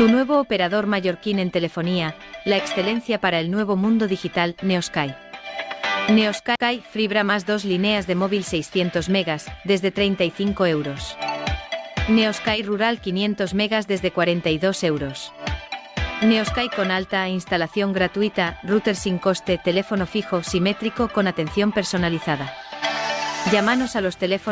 Tu nuevo operador mallorquín en telefonía, la excelencia para el nuevo mundo digital, Neosky. Neosky fibra más 2 líneas de móvil 600 megas, desde 35 euros. Neosky Rural 500 megas desde 42 euros. Neosky con alta instalación gratuita, router sin coste, teléfono fijo simétrico con atención personalizada. Llámanos a los teléfonos